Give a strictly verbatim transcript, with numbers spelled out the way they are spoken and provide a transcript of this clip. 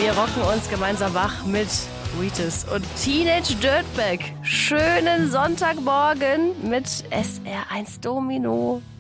Wir rocken uns gemeinsam wach mit Wheatus und Teenage Dirtbag. Schönen Sonntagmorgen mit S R eins Domino.